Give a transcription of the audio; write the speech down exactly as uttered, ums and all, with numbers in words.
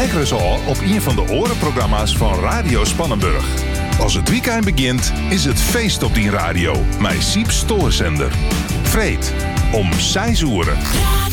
Kijken ze al op een van de orenprogramma's van Radio Spannenburg. Als het weekend begint, is het feest op die radio. Met Siep Stoorzender. Vreed, om zes uur.